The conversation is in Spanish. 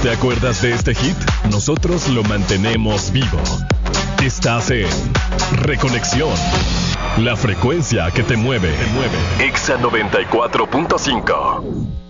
te acuerdas de este hit? Nosotros lo mantenemos vivo. Estás en Reconexión. La frecuencia que te mueve. Exa 94.5.